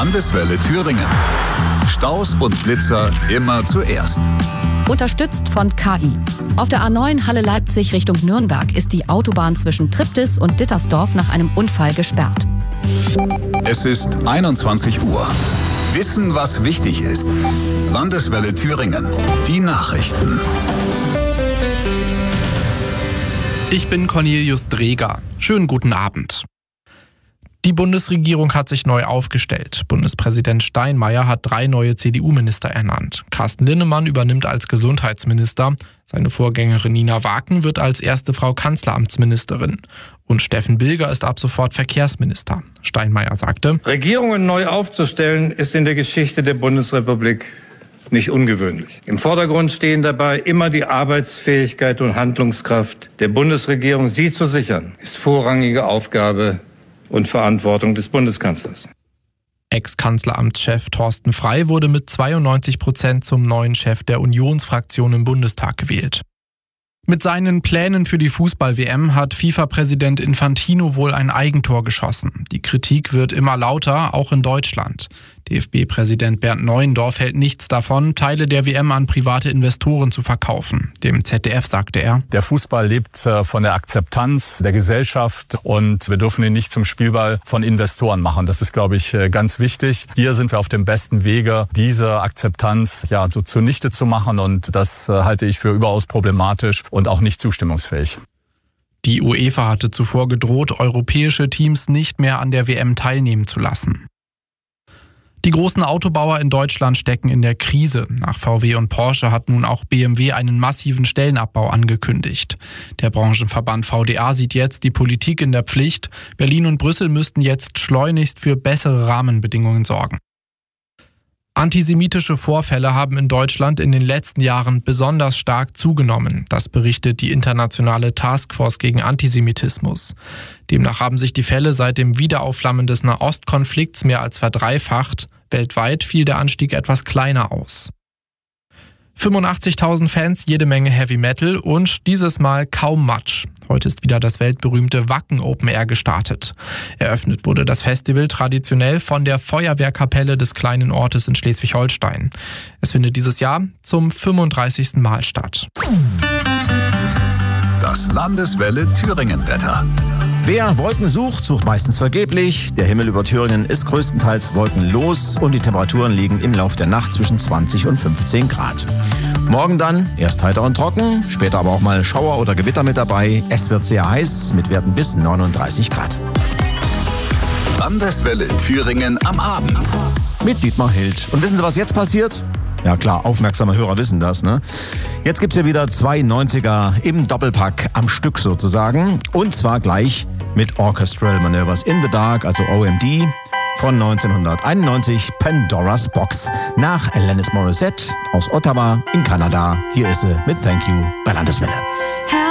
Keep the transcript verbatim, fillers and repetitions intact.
Landeswelle Thüringen. Staus und Blitzer immer zuerst. Unterstützt von K I. Auf der A neun Halle-Leipzig Richtung Nürnberg ist die Autobahn zwischen Triptis und Dittersdorf nach einem Unfall gesperrt. Es ist einundzwanzig Uhr. Wissen, was wichtig ist. Landeswelle Thüringen. Die Nachrichten. Ich bin Cornelius Dreger. Schönen guten Abend. Die Bundesregierung hat sich neu aufgestellt. Bundespräsident Steinmeier hat drei neue C D U-Minister ernannt. Carsten Linnemann übernimmt als Gesundheitsminister. Seine Vorgängerin Nina Waken wird als erste Frau Kanzleramtsministerin. Und Steffen Bilger ist ab sofort Verkehrsminister. Steinmeier sagte: Regierungen neu aufzustellen ist in der Geschichte der Bundesrepublik nicht ungewöhnlich. Im Vordergrund stehen dabei immer die Arbeitsfähigkeit und Handlungskraft der Bundesregierung. Sie zu sichern, ist vorrangige Aufgabe und Verantwortung des Bundeskanzlers. Ex-Kanzleramtschef Thorsten Frey wurde mit zweiundneunzig Prozent zum neuen Chef der Unionsfraktion im Bundestag gewählt. Mit seinen Plänen für die Fußball-W M hat FIFA-Präsident Infantino wohl ein Eigentor geschossen. Die Kritik wird immer lauter, auch in Deutschland. D F B-Präsident Bernd Neuendorf hält nichts davon, Teile der W M an private Investoren zu verkaufen. Dem Z D F sagte er: Der Fußball lebt von der Akzeptanz der Gesellschaft und wir dürfen ihn nicht zum Spielball von Investoren machen. Das ist, glaube ich, ganz wichtig. Hier sind wir auf dem besten Wege, diese Akzeptanz ja so zunichte zu machen, und das halte ich für überaus problematisch und auch nicht zustimmungsfähig. Die UEFA hatte zuvor gedroht, europäische Teams nicht mehr an der W M teilnehmen zu lassen. Die großen Autobauer in Deutschland stecken in der Krise. Nach V W und Porsche hat nun auch B M W einen massiven Stellenabbau angekündigt. Der Branchenverband V D A sieht jetzt die Politik in der Pflicht. Berlin und Brüssel müssten jetzt schleunigst für bessere Rahmenbedingungen sorgen. Antisemitische Vorfälle haben in Deutschland in den letzten Jahren besonders stark zugenommen. Das berichtet die internationale Taskforce gegen Antisemitismus. Demnach haben sich die Fälle seit dem Wiederaufflammen des Nahostkonflikts mehr als verdreifacht. Weltweit fiel der Anstieg etwas kleiner aus. fünfundachtzigtausend Fans, jede Menge Heavy Metal und dieses Mal kaum Matsch. Heute ist wieder das weltberühmte Wacken Open Air gestartet. Eröffnet wurde das Festival traditionell von der Feuerwehrkapelle des kleinen Ortes in Schleswig-Holstein. Es findet dieses Jahr zum fünfunddreißigsten Mal statt. Das Landeswelle Thüringen-Wetter. Wer Wolken sucht, sucht meistens vergeblich. Der Himmel über Thüringen ist größtenteils wolkenlos und die Temperaturen liegen im Lauf der Nacht zwischen zwanzig und fünfzehn Grad. Morgen dann erst heiter und trocken, später aber auch mal Schauer oder Gewitter mit dabei. Es wird sehr heiß mit Werten bis neununddreißig Grad. Landeswelle Thüringen am Abend. Mit Dietmar Hild. Und wissen Sie, was jetzt passiert? Ja klar, aufmerksame Hörer wissen das, ne? Jetzt gibt's ja wieder zwei neunziger im Doppelpack am Stück sozusagen. Und zwar gleich mit Orchestral Maneuvers in the Dark, also O M D, von neunzehnhunderteinundneunzig, Pandora's Box. Nach Alanis Morissette aus Ottawa in Kanada. Hier ist sie mit Thank You bei Landeswelle.